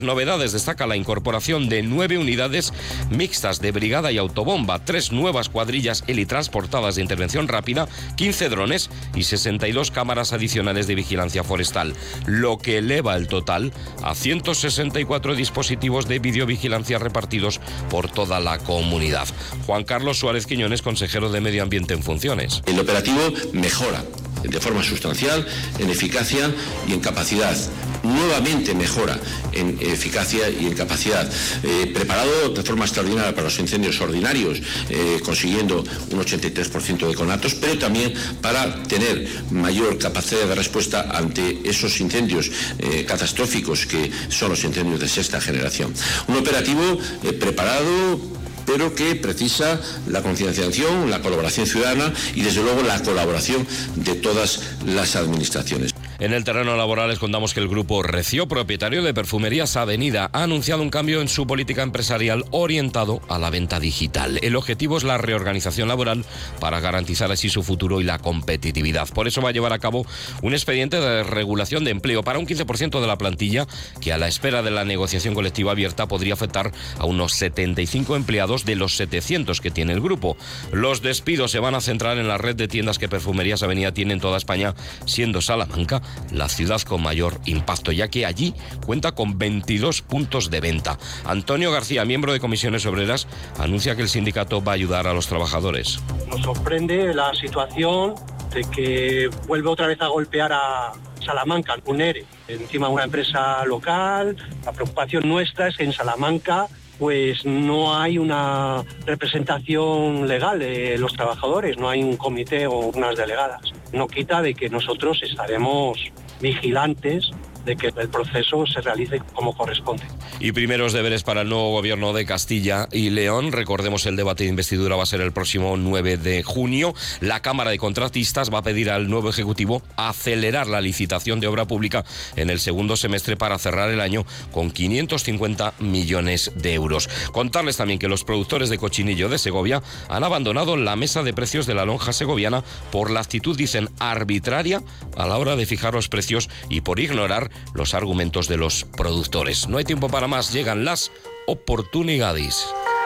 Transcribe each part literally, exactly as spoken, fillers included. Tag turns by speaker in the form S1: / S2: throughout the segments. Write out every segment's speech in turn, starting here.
S1: Novedades: destaca la incorporación de nueve unidades mixtas de brigada y autobomba, tres nuevas cuadrillas helitransportadas de intervención rápida, quince drones y sesenta y dos cámaras adicionales de vigilancia forestal, lo que eleva el total a ciento sesenta y cuatro dispositivos de videovigilancia repartidos por toda la comunidad. Juan Carlos Suárez Quiñones, consejero de Medio Ambiente en funciones.
S2: El operativo mejora de forma sustancial en eficacia y en capacidad. Nuevamente mejora en eficacia y en capacidad. Eh, preparado de forma extraordinaria para los incendios ordinarios, eh, consiguiendo un ochenta y tres por ciento de conatos, pero también para tener mayor capacidad de respuesta ante esos incendios eh, catastróficos que son los incendios de sexta generación. Un operativo eh, preparado, pero que precisa la concienciación, la colaboración ciudadana y desde luego la colaboración de todas las administraciones.
S1: En el terreno laboral les contamos que el grupo Recio, propietario de Perfumerías Avenida, ha anunciado un cambio en su política empresarial orientado a la venta digital. El objetivo es la reorganización laboral para garantizar así su futuro y la competitividad. Por eso va a llevar a cabo un expediente de regulación de empleo para un quince por ciento de la plantilla, que a la espera de la negociación colectiva abierta podría afectar a unos setenta y cinco empleados de los setecientos que tiene el grupo. Los despidos se van a centrar en la red de tiendas que Perfumerías Avenida tiene en toda España, siendo Salamanca la ciudad con mayor impacto, ya que allí cuenta con veintidós puntos de venta. Antonio García, miembro de Comisiones Obreras, anuncia que el sindicato va a ayudar a los trabajadores.
S3: Nos sorprende la situación de que vuelve otra vez a golpear a Salamanca, un ERE, encima de una empresa local. La preocupación nuestra es que en Salamanca pues no hay una representación legal de los trabajadores, no hay un comité o unas delegadas. No quita de que nosotros estaremos vigilantes de que el proceso se realice como corresponde.
S1: Y primeros deberes para el nuevo gobierno de Castilla y León. Recordemos, el debate de investidura va a ser el próximo nueve de junio. La Cámara de Contratistas va a pedir al nuevo Ejecutivo acelerar la licitación de obra pública en el segundo semestre para cerrar el año con quinientos cincuenta millones de euros. Contarles también que los productores de cochinillo de Segovia han abandonado la mesa de precios de la lonja segoviana por la actitud, dicen, arbitraria a la hora de fijar los precios y por ignorar los argumentos de los productores. No hay tiempo para más, llegan las oportunidades.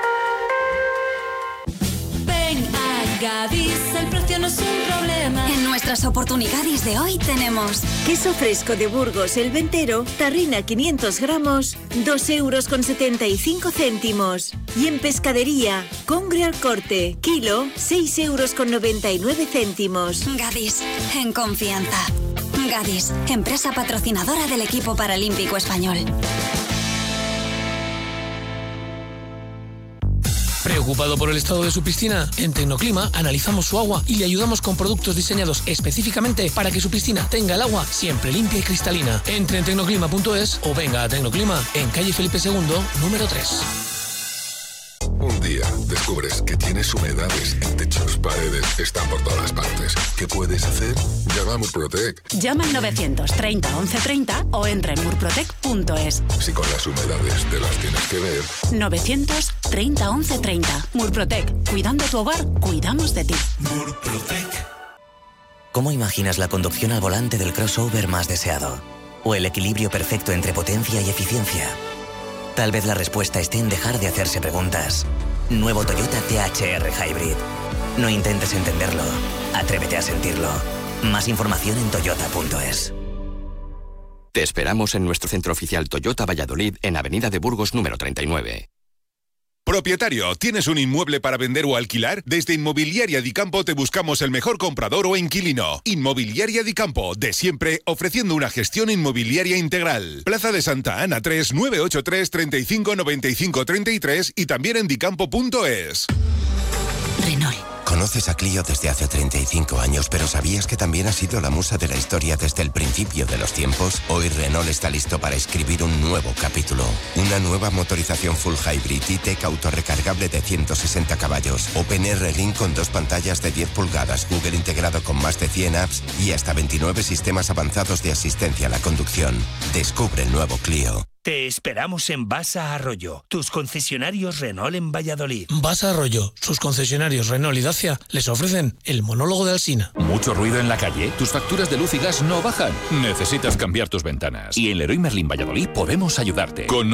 S4: Ven a Gadis, el precio no es un problema. En nuestras oportunidades de hoy tenemos
S5: queso fresco de Burgos, el ventero, tarrina quinientos gramos, dos euros con setenta y cinco céntimos. Y en pescadería, congre al corte, kilo, seis euros con noventa y nueve céntimos.
S4: Gadis, en confianza. Gadis, empresa patrocinadora del equipo paralímpico español.
S6: ¿Preocupado por el estado de su piscina? En Tecnoclima analizamos su agua y le ayudamos con productos diseñados específicamente para que su piscina tenga el agua siempre limpia y cristalina. Entre en tecnoclima punto es o venga a Tecnoclima en calle Felipe segundo, número tres.
S7: Un día descubres que tienes humedades en techos, paredes, están por todas partes. ¿Qué puedes hacer? Llama a Murprotec.
S8: Llama al novecientos treinta once treinta o entra en murprotec punto es.
S7: Si con las humedades te las tienes que ver.
S8: novecientos treinta once treinta. Murprotec. Cuidando tu hogar, cuidamos de ti.
S9: Murprotec. ¿Cómo imaginas la conducción al volante del crossover más deseado? ¿O el equilibrio perfecto entre potencia y eficiencia? Tal vez la respuesta esté en dejar de hacerse preguntas. Nuevo Toyota T H R Hybrid. No intentes entenderlo. Atrévete a sentirlo. Más información en toyota punto es.
S10: Te esperamos en nuestro centro oficial Toyota Valladolid, en Avenida de Burgos número treinta y nueve.
S11: Propietario, ¿tienes un inmueble para vender o alquilar? Desde Inmobiliaria Dicampo te buscamos el mejor comprador o inquilino. Inmobiliaria Dicampo, de siempre, ofreciendo una gestión inmobiliaria integral. Plaza de Santa Ana tres, nueve ocho tres, treinta y cinco noventa y cinco treinta y tres y también en dicampo punto es.
S12: Renault. Conoces a Clio desde hace treinta y cinco años, pero ¿sabías que también ha sido la musa de la historia desde el principio de los tiempos? Hoy Renault está listo para escribir un nuevo capítulo. Una nueva motorización full hybrid E-Tech autorrecargable de ciento sesenta caballos. OpenR Link con dos pantallas de diez pulgadas, Google integrado con más de cien apps y hasta veintinueve sistemas avanzados de asistencia a la conducción. Descubre el nuevo Clio.
S13: Te esperamos en Basa Arroyo, tus concesionarios Renault en Valladolid.
S6: Basa Arroyo, sus concesionarios Renault y Dacia les ofrecen el monólogo de Alsina.
S14: ¿Mucho ruido en la calle? ¿Tus facturas de luz y gas no bajan? Necesitas cambiar tus ventanas. Y en Leroy Merlin Valladolid podemos ayudarte. Con